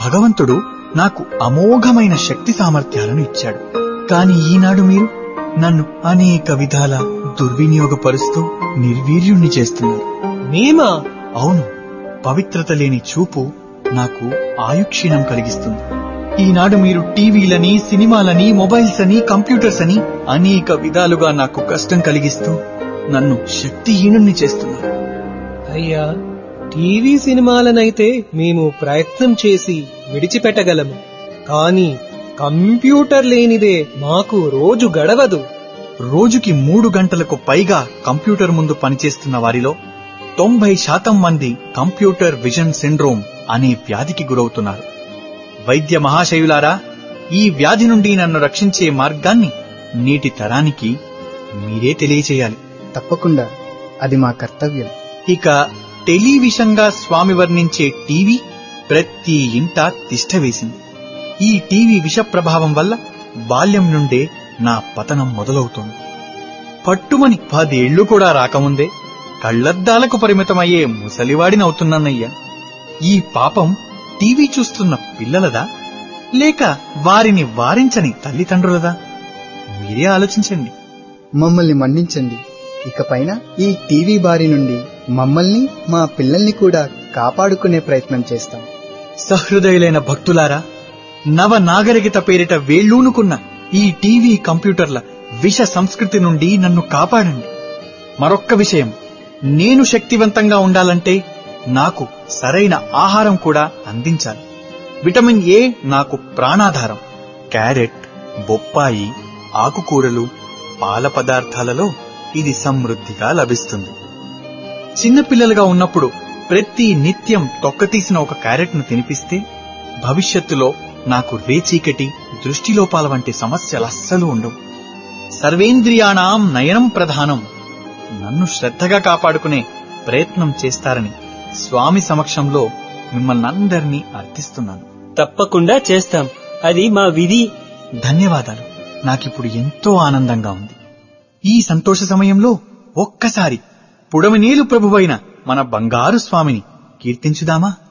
భగవంతుడు నాకు అమోఘమైన శక్తి సామర్థ్యాలను ఇచ్చాడు. కాని ఈనాడు మీరు నన్ను అనేక విధాల దుర్వినియోగపరుస్తూ నిర్వీర్యుణ్ణి చేస్తున్నారు. మేమా? అవును, పవిత్రత లేని చూపు నాకు ఆయుక్షీణం కలిగిస్తుంది. ఈనాడు మీరు టీవీలని, సినిమాలని, మొబైల్స్ అని, కంప్యూటర్స్ అని అనేక విధాలుగా నాకు కష్టం కలిగిస్తూ నన్ను శక్తిహీనుణ్ణి చేస్తున్నారు. అయ్యా, టీవీ సినిమాలనైతే మేము ప్రయత్నం చేసి విడిచిపెట్టగలము, కాని కంప్యూటర్ లేనిదే మాకు రోజు గడవదు. రోజుకి 3 గంటలకు పైగా కంప్యూటర్ ముందు పనిచేస్తున్న వారిలో 90% మంది కంప్యూటర్ విజన్ సిండ్రోమ్ అనే వ్యాధికి గురవుతున్నారు. వైద్య మహాశయులారా, ఈ వ్యాధి నుండి నన్ను రక్షించే మార్గాన్ని నేటి తరానికి మీరే తెలియచేయాలి. తప్పకుండా, అది మా కర్తవ్యం. ఇక టెలివిజన్గా స్వామి వర్ణించే టీవీ ప్రతి ఇంట తిష్టవేసింది. ఈ టీవీ విష ప్రభావం వల్ల బాల్యం నుండే నా పతనం మొదలవుతోంది. పట్టుమని 10 ఏళ్లు కూడా రాకముందే కళ్లద్దాలకు పరిమితమయ్యే ముసలివాడినవుతున్నానయ్యా. ఈ పాపం టీవీ చూస్తున్న పిల్లలదా, లేక వారిని వారించని తల్లిదండ్రులదా? మీరే ఆలోచించండి. మమ్మల్ని మన్నించండి. ఇకపైన ఈ టీవీ బారి నుండి మమ్మల్ని, మా పిల్లల్ని కూడా కాపాడుకునే ప్రయత్నం చేస్తాం. సహృదయులైన భక్తులారా, నవ నాగరికత పేరిట వేళ్లూనుకున్న ఈ టీవీ, కంప్యూటర్ల విష సంస్కృతి నుండి నన్ను కాపాడండి. మరొక్క విషయం, నేను శక్తివంతంగా ఉండాలంటే నాకు సరైన ఆహారం కూడా అందించాలి. విటమిన్ ఏ నాకు ప్రాణాధారం. క్యారెట్, బొప్పాయి, ఆకుకూరలు, పాల పదార్థాలలో ఇది సమృద్ధిగా లభిస్తుంది. చిన్నపిల్లలుగా ఉన్నప్పుడు ప్రతి నిత్యం తొక్కతీసిన ఒక క్యారెట్ను తినిపిస్తే భవిష్యత్తులో నాకు రేచీకటి, దృష్టిలోపాల వంటి సమస్యలస్సలు ఉండవు. సర్వేంద్రియాణం నయనం ప్రధానం. నన్ను శ్రద్ధగా కాపాడుకునే ప్రయత్నం చేస్తారని స్వామి సమక్షంలో మిమ్మల్నందరినీ అర్థిస్తున్నాను. తప్పకుండా చేస్తాం, అది మా విధి. ధన్యవాదాలు. నాకిప్పుడు ఎంతో ఆనందంగా ఉంది. ఈ సంతోష సమయంలో ఒక్కసారి పుడమినేలు ప్రభువైన మన బంగారు స్వామిని కీర్తించుదామా?